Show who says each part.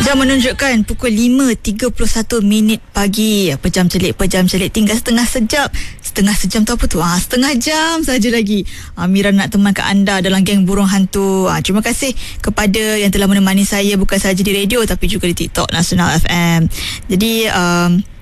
Speaker 1: Jam menunjukkan pukul 5.31 pagi. Pejam celik tinggal setengah sejam tu apa tu? Setengah jam saja lagi. Mira nak temankan anda dalam geng burung hantu. Terima kasih kepada yang telah menemani saya bukan sahaja di radio tapi juga di TikTok Nasional FM. Jadi